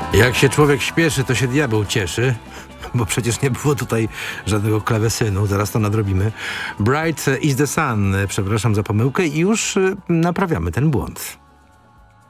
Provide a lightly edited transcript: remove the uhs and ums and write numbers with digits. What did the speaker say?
Jak się człowiek śpieszy, to się diabeł cieszy, bo przecież nie było tutaj żadnego klawesynu, zaraz to nadrobimy. Bright is the sun, przepraszam za pomyłkę i już naprawiamy ten błąd.